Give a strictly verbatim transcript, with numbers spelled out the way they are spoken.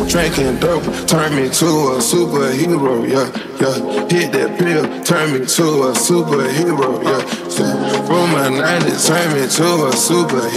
Drinking dope, turn me to a superhero, yeah, yeah. Hit that pill, turn me to a superhero, yeah. From my nineties, turn me to a superhero.